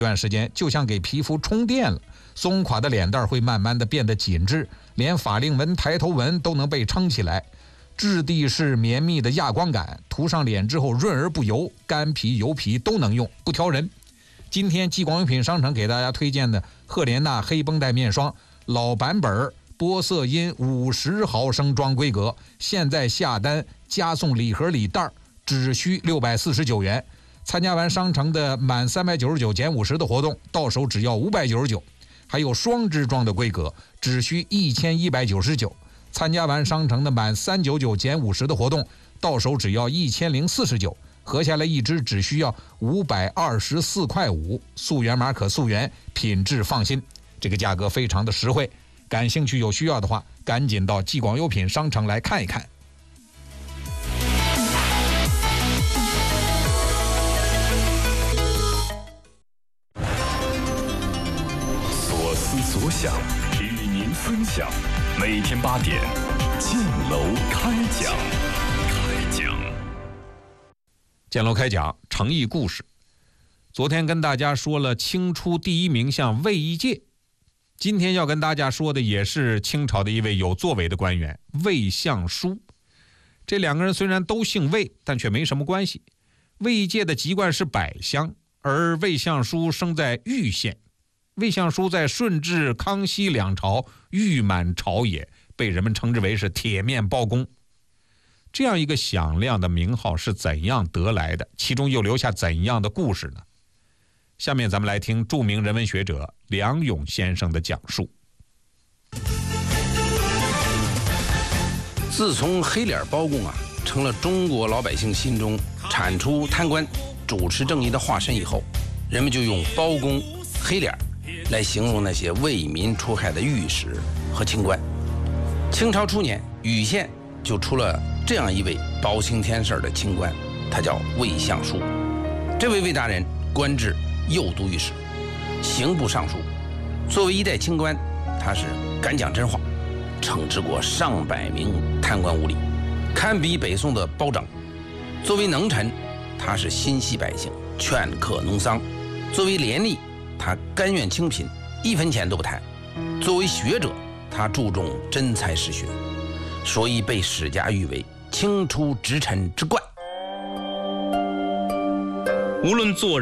段时间就像给皮肤充电了，松垮的脸蛋会慢慢的变得紧致，连法令纹、抬头纹都能被撑起来。质地是绵密的亚光感，涂上脸之后润而不油，干皮油皮都能用，不挑人。今天激光用品商城给大家推荐的赫莲娜黑绷带面霜，老版本玻色因50毫升装规格，现在下单加送礼盒礼袋，只需649元。参加完商城的满399减50的活动，到手只要599。还有双支装的规格，只需1199。参加完商城的满399减50的活动，到手只要1049，合下来一支只需要524块5，溯源码可溯源，品质放心，这个价格非常的实惠。感兴趣有需要的话，赶紧到激广优品商城来看一看。 所思所想与您分享，每天8点，建楼开讲。 建楼开讲，诚意故事。昨天跟大家说了清初第一名相魏一介，今天要跟大家说的也是清朝的一位有作为的官员魏相书。这两个人虽然都姓魏，但却没什么关系。魏一介的籍贯是百乡，而魏相书生在玉县。魏相书在顺治、康熙两朝誉满朝野，被人们称之为是铁面包公。这样一个响亮的名号是怎样得来的？其中又留下怎样的故事呢？下面咱们来听著名人文学者梁永先生的讲述。 自从黑脸包公成了中国老百姓心中铲除贪官、主持正义的化身以后，人们就用包公、黑脸来形容那些为民除害的御史和清官。清朝初年，禹县就出了这样一位包青天式的清官，他叫魏相书。这位魏大人官至右都御史、刑部尚书。作为一代清官，他是敢讲真话，惩治过上百名贪官污吏，堪比北宋的包拯。作为能臣，他是心系百姓，劝课农桑。作为廉吏，他甘愿清贫，1分钱都不贪。作为学者，他注重真才实学，所以被史家誉为清初直臣之冠。 无论做